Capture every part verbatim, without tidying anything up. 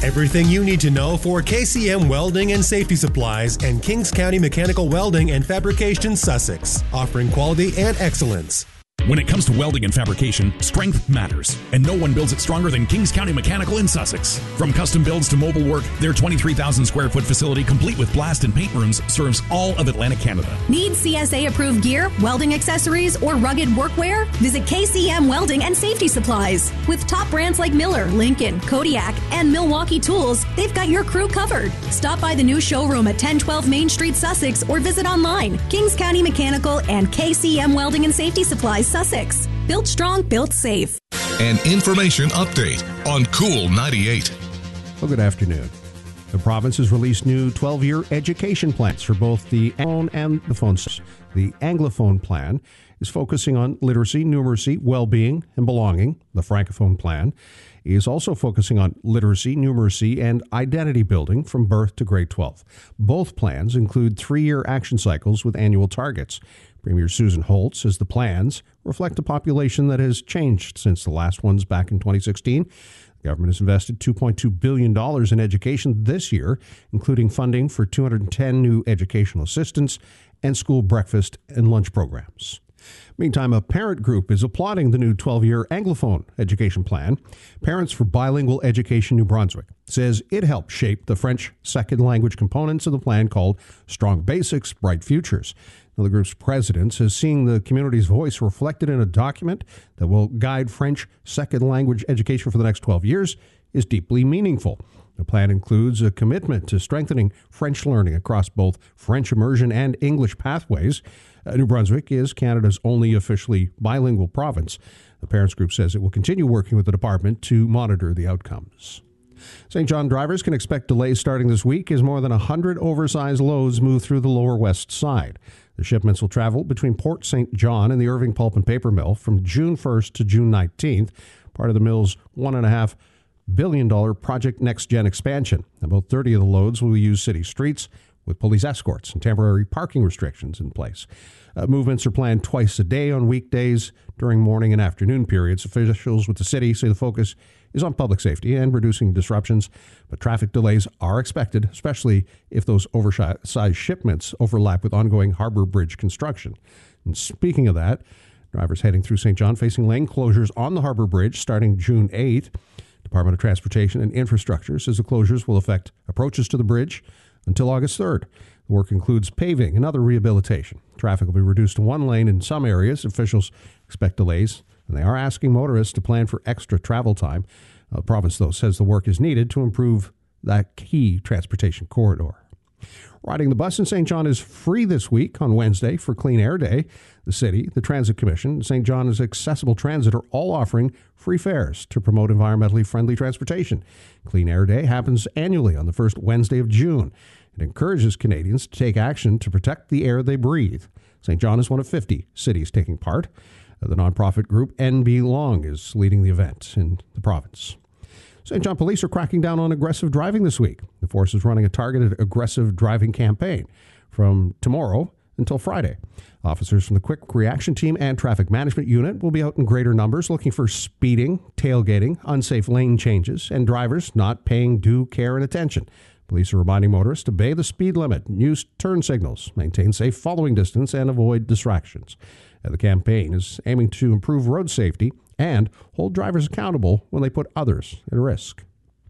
Everything you need to know for K C M Welding and Safety Supplies and Kings County Mechanical Welding and Fabrication, Sussex, offering quality and excellence. When it comes to welding and fabrication, strength matters, and no one builds it stronger than Kings County Mechanical in Sussex. From custom builds to mobile work, their twenty-three thousand square foot facility, complete with blast and paint rooms, serves all of Atlantic Canada. Need C S A-approved gear, welding accessories, or rugged workwear? Visit K C M Welding and Safety Supplies. With top brands like Miller, Lincoln, Kodiak, and Milwaukee Tools, they've got your crew covered. Stop by the new showroom at ten twelve Main Street, Sussex, or visit online. Kings County Mechanical and K C M Welding and Safety Supplies, Sussex. Built strong, built safe. An information update on Cool ninety-eight. Well, good afternoon. The province has released new twelve-year education plans for both the Anglophone and the phone. The Anglophone plan is focusing on literacy, numeracy, well-being, and belonging. The Francophone plan is also focusing on literacy, numeracy, and identity building from birth to grade twelve. Both plans include three-year action cycles with annual targets. Premier Susan Holt says the plans reflect a population that has changed since the last ones back in twenty sixteen. The government has invested two point two billion dollars in education this year, including funding for two hundred ten new educational assistants and school breakfast and lunch programs. Meantime, a parent group is applauding the new twelve-year Anglophone education plan. Parents for Bilingual Education New Brunswick says it helped shape the French second language components of the plan called Strong Basics, Bright Futures. Now, the group's president says seeing the community's voice reflected in a document that will guide French second language education for the next twelve years is deeply meaningful. The plan includes a commitment to strengthening French learning across both French immersion and English pathways. Uh, New Brunswick is Canada's only officially bilingual province. The parents group says it will continue working with the department to monitor the outcomes. Saint John drivers can expect delays starting this week as more than one hundred oversized loads move through the Lower West Side. The shipments will travel between Port Saint John and the Irving Pulp and Paper Mill from June first to June nineteenth, part of the mill's one point five billion dollars Project Next Gen expansion. About thirty of the loads will use city streets with police escorts and temporary parking restrictions in place. Uh, movements are planned twice a day on weekdays during morning and afternoon periods. Officials with the city say the focus is on public safety and reducing disruptions, but traffic delays are expected, especially if those oversized shipments overlap with ongoing Harbor Bridge construction. And speaking of that, drivers heading through Saint John facing lane closures on the Harbor Bridge starting June eighth. Department of Transportation and Infrastructure says the closures will affect approaches to the bridge until August third. The work includes paving and other rehabilitation. Traffic will be reduced to one lane in some areas. Officials expect delays, and they are asking motorists to plan for extra travel time. Uh, the province, though, says the work is needed to improve that key transportation corridor. Riding the bus in Saint John is free this week on Wednesday for Clean Air Day. The city, the Transit Commission, Saint John's Accessible Transit are all offering free fares to promote environmentally friendly transportation. Clean Air Day happens annually on the first Wednesday of June. It encourages Canadians to take action to protect the air they breathe. Saint John is one of fifty cities taking part. The nonprofit group N B Long is leading the event in the province. Saint John police are cracking down on aggressive driving this week. The force is running a targeted aggressive driving campaign from tomorrow until Friday. Officers from the Quick Reaction Team and Traffic Management Unit will be out in greater numbers looking for speeding, tailgating, unsafe lane changes, and drivers not paying due care and attention. Police are reminding motorists to obey the speed limit, use turn signals, maintain safe following distance, and avoid distractions. The campaign is aiming to improve road safety and hold drivers accountable when they put others at risk.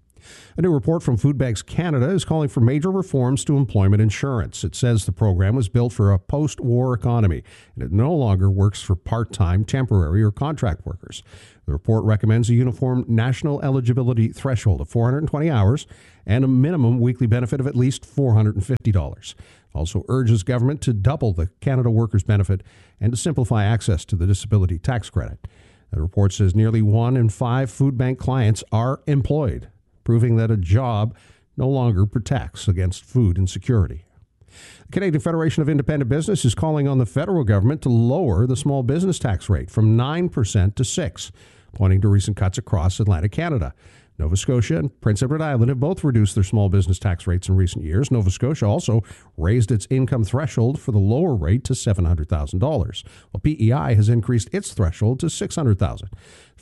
A new report from Food Banks Canada is calling for major reforms to employment insurance. It says the program was built for a post-war economy, and it no longer works for part-time, temporary, or contract workers. The report recommends a uniform national eligibility threshold of four hundred twenty hours and a minimum weekly benefit of at least four hundred fifty dollars. Also urges government to double the Canada Workers Benefit and to simplify access to the disability tax credit. The report says nearly one in five food bank clients are employed, proving that a job no longer protects against food insecurity. The Canadian Federation of Independent Business is calling on the federal government to lower the small business tax rate from nine percent to six percent, pointing to recent cuts across Atlantic Canada. Nova Scotia and Prince Edward Island have both reduced their small business tax rates in recent years. Nova Scotia also raised its income threshold for the lower rate to seven hundred thousand dollars, while P E I has increased its threshold to six hundred thousand dollars.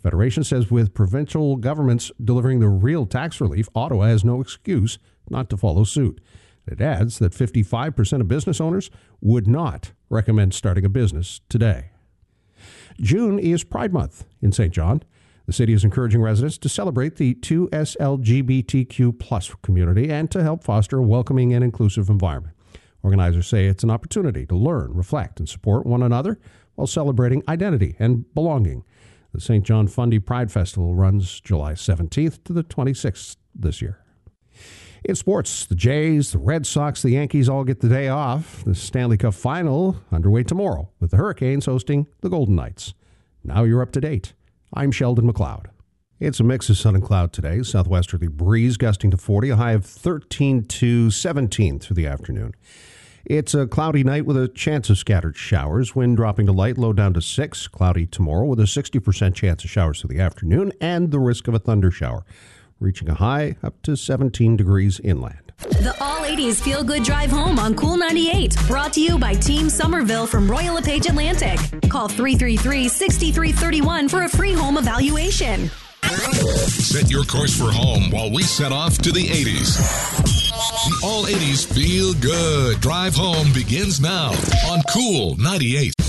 Federation says with provincial governments delivering the real tax relief, Ottawa has no excuse not to follow suit. It adds that fifty-five percent of business owners would not recommend starting a business today. June is Pride Month in Saint John. The city is encouraging residents to celebrate the two S L G B T Q plus community and to help foster a welcoming and inclusive environment. Organizers say it's an opportunity to learn, reflect, and support one another while celebrating identity and belonging. The Saint John Fundy Pride Festival runs July seventeenth to the twenty-sixth this year. In sports, the Jays, the Red Sox, the Yankees all get the day off. The Stanley Cup Final underway tomorrow with the Hurricanes hosting the Golden Knights. Now you're up to date. I'm Sheldon McLeod. It's a mix of sun and cloud today. Southwesterly breeze gusting to forty, a high of thirteen to seventeen through the afternoon. It's a cloudy night with a chance of scattered showers. Wind dropping to light, low down to six. Cloudy tomorrow with a sixty percent chance of showers through the afternoon and the risk of a thunder shower, reaching a high up to seventeen degrees inland. The All eighties Feel Good Drive Home on Cool ninety-eight. Brought to you by Team Somerville from Royal LePage Atlantic. Call three three three, six three three one for a free home evaluation. Set your course for home while we set off to the eighties. The All eighties Feel Good Drive Home begins now on Cool ninety-eight.